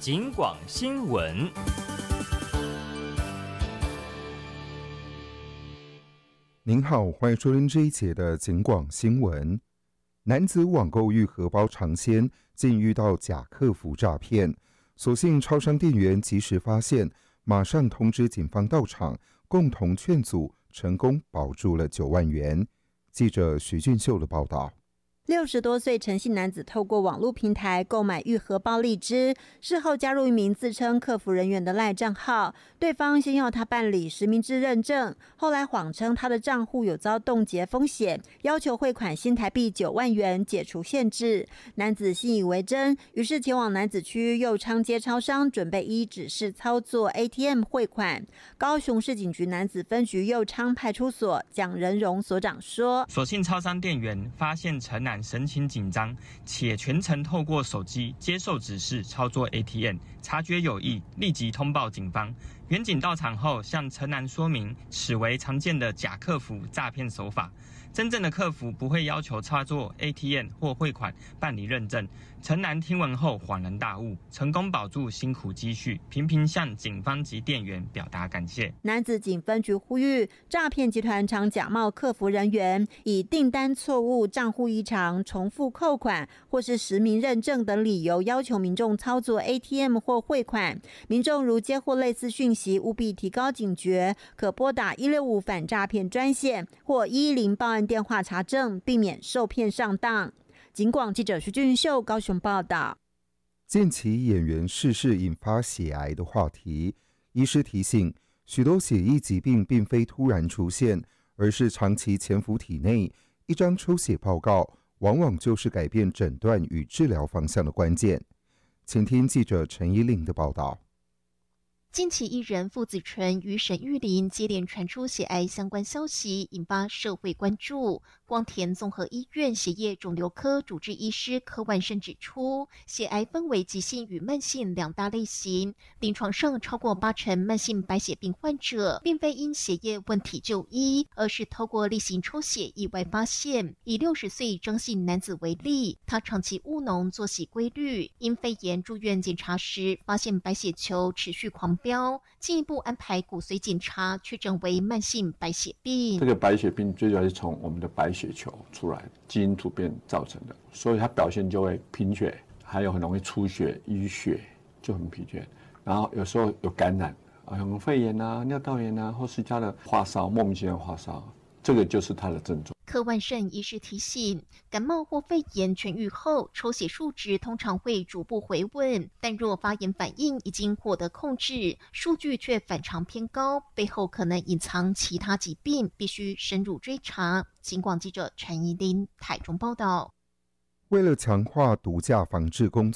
警广新闻。 您好，欢迎收听这一节的警广新闻。男子网购玉荷包尝鲜，竟遇到假客服诈骗，所幸超商店员及时发现，马上通知警方到场，共同劝阻，成功保住了9万元。记者徐俊秀的报道。 60多岁陈姓男子透过网络平台购买玉荷包荔枝，事后加入一名自称客服人员的赖账号，对方先要他办理实名制认证，后来谎称他的账户有遭冻结风险，要求汇款新台币9万元解除限制。男子信以为真，于是前往楠梓区右昌街超商，准备依指示操作 ATM 汇款。高雄市警局楠梓分局右昌派出所蒋仁荣所长说， 所幸超商店员发现陈男神情紧张，且全程透过手机接受指示操作 ATM， 察觉有异，立即通报警方。员警到场后向陈男说明，此为常见的假客服诈骗手法，真正的客服不会要求操作 ATM 或汇款办理认证。陈男听闻后恍然大悟，成功保住辛苦积蓄，频频向警方及店员表达感谢。 楠梓警分局呼吁，诈骗集团常假冒客服人员，以订单错误、账户异常、重复扣款或是实名认证等理由要求民众操作 ATM 或汇款。民众如接获类似讯息，务必提高警觉，可拨打165反诈骗专线或110报案电话查证，避免受骗上当。警广记者徐俊秀高雄报道。 近期演员逝世引发血癌的话题，医师提醒，许多血液疾病并非突然出现，而是长期潜伏体内。一张抽血报告往往就是改变诊断与治疗方向的关键。请听记者陈依令的报道。 近期艺人傅子纯与沈玉琳接连传出血癌相关消息，引发社会关注。光田综合医院血液肿瘤科主治医师柯万胜指出，血癌分为急性与慢性2大类型，临床上超过80%慢性白血病患者并非因血液问题就医，而是透过例行抽血意外发现。以60岁张姓男子为例，他长期务农，作息规律，因肺炎住院检查时发现白血球持续狂飙，进一步安排骨髓检查，确诊为慢性白血病。 这个白血病最主要是从我们的白血球出来基因突变造成的，所以它表现就会贫血，还有很容易出血、淤血，就很疲倦。然后有时候有感染，像肺炎啊、尿道炎啊，或是他的发烧，莫名其妙发烧，这个就是他的症状。 柯万胜医师提醒，感冒或肺炎痊愈后，抽血数值通常会逐步回稳，但若发炎反应已经获得控制，数据却反常偏高，背后可能隐藏其他疾病，必须深入追查。警广记者陈怡琳台中报道。 为了强化毒驾防治工